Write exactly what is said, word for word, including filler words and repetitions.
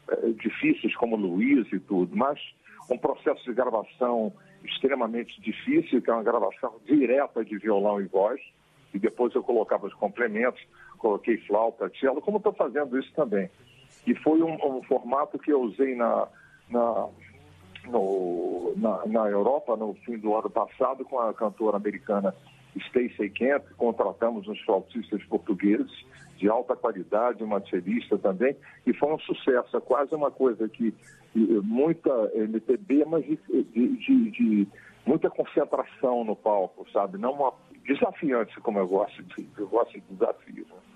é, difíceis como Luiz e tudo, mas um processo de gravação extremamente difícil, que é uma gravação direta de violão e voz, e depois eu colocava os complementos, coloquei flauta, cello, como estou fazendo isso também. E foi um, um formato que eu usei na, na, no, na, na Europa no fim do ano passado com a cantora americana Stacey Kent. Contratamos uns flautistas portugueses de alta qualidade, uma cellista também, e foi um sucesso. É quase uma coisa que muita M P B, mas de, de, de, de muita concentração no palco, sabe? Não uma desafiante, como eu gosto de, eu gosto de desafio, né?